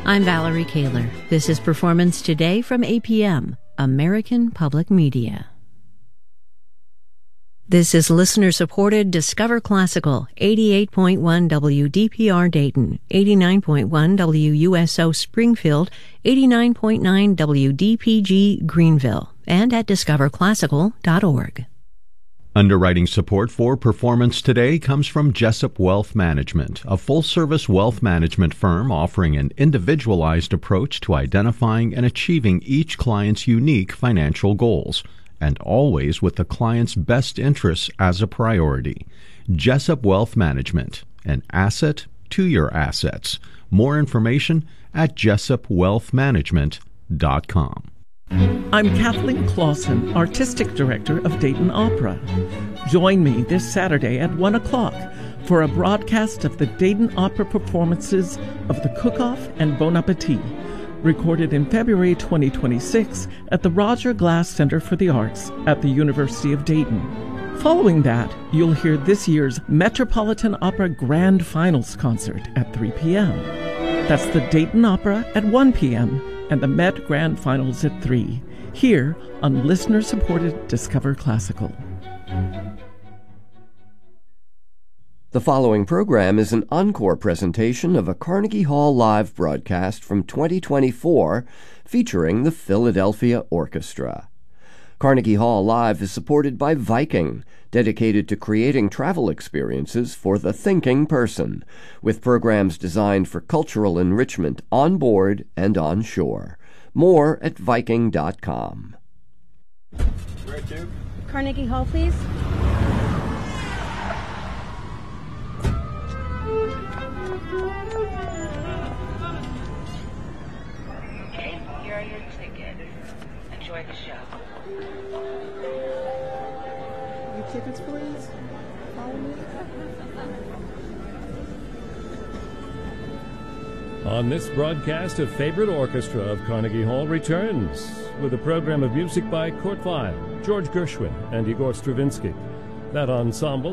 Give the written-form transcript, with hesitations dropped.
I'm Valerie Kaler. This is Performance Today from APM, American Public Media. This is listener-supported Discover Classical, 88.1 WDPR Dayton, 89.1 WUSO Springfield, 89.9 WDPG Greenville, and at discoverclassical.org. Underwriting support for Performance Today comes from Jessup Wealth Management, a full-service wealth management firm offering an individualized approach to identifying and achieving each client's unique financial goals, and always with the client's best interests as a priority. Jessup Wealth Management, an asset to your assets. More information at jessupwealthmanagement.com. I'm Kathleen Clausen, Artistic Director of Dayton Opera. Join me this Saturday at 1 o'clock for a broadcast of the Dayton Opera performances of The Cook-Off and Bon Appetit, recorded in February 2026 at the Roger Glass Center for the Arts at the University of Dayton. Following that, you'll hear this year's Metropolitan Opera Grand Finals concert at 3 p.m. That's the Dayton Opera at 1 p.m., and the Met Grand Finals at 3, here on listener-supported Discover Classical. The following program is an encore presentation of a Carnegie Hall Live broadcast from 2024 featuring the Philadelphia Orchestra. Carnegie Hall Live is supported by Viking, dedicated to creating travel experiences for the thinking person, with programs designed for cultural enrichment on board and on shore. More at Viking.com. Carnegie Hall, please. Okay, here are your tickets. Enjoy the show. Tickets, please. Follow me. On this broadcast, a favorite orchestra of Carnegie Hall returns with a program of music by Kurt Weill, George Gershwin, and Igor Stravinsky. That ensemble